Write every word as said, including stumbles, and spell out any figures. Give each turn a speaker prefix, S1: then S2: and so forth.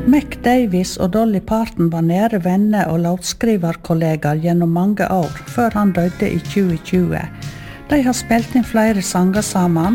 S1: Mick Davis og Dolly Parton var nære venner og låtskriverkollegaer gjennom mange år, før han døde i tjue tjue. De har spilt inn flere sanger sammen,